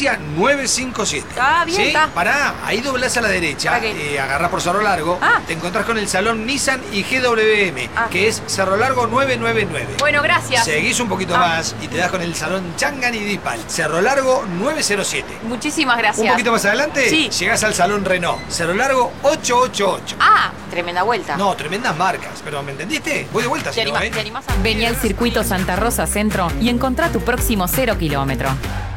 Galicia 957. Ah, bien, ¿Sí? está. Pará, ahí doblás a la derecha, ¿Para qué? agarrás por Cerro Largo, Ah. te encontrás con el salón Nissan y GWM, que es Cerro Largo 999. Bueno, gracias. Seguís un poquito más y te das con el salón Changan y Dispal, Cerro Largo 907. Muchísimas gracias. Un poquito más adelante, Sí. llegás al salón Renault, Cerro Largo 888. Ah, tremenda vuelta. No, tremendas marcas, pero ¿me entendiste? Voy de vuelta, ¿Te si no, animás a... Vení al circuito Santa Rosa Centro y encontrá tu próximo 0 kilómetro.